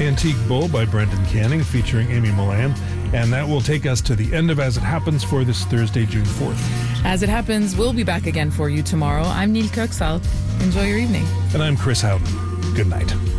Antique Bull by Brendan Canning featuring Amy Milan. And that will take us to the end of As It Happens for this Thursday, June 4th. As It Happens, we'll be back again for you tomorrow. I'm Neil Kirksall. Enjoy your evening. And I'm Chris Howden. Good night.